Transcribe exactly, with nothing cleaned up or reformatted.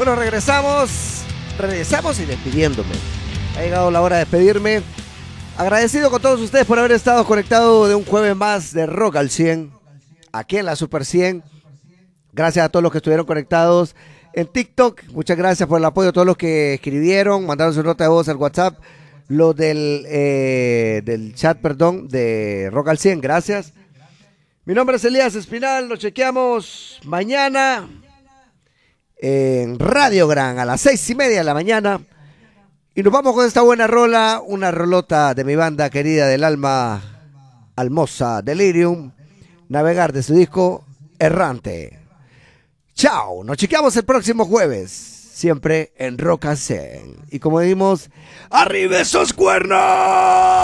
nosotros regresamos, regresamos y despidiéndome. Ha llegado la hora de despedirme. Agradecido con todos ustedes por haber estado conectados de un jueves más de Rock al cien, aquí en la Super cien. Gracias a todos los que estuvieron conectados en TikTok. Muchas gracias por el apoyo a todos los que escribieron, mandaron su nota de voz al WhatsApp. Los del, eh, del chat, perdón, de Rock al cien, gracias. Mi nombre es Elías Espinal, nos chequeamos mañana en Radio Gran a las seis y media de la mañana. Y nos vamos con esta buena rola, una rolota de mi banda querida del alma, Almoza Delirium, Navegar, de su disco Errante. Chao, nos chequeamos el próximo jueves, siempre en Rock al cien. Y como dijimos, ¡arriba esos cuernos!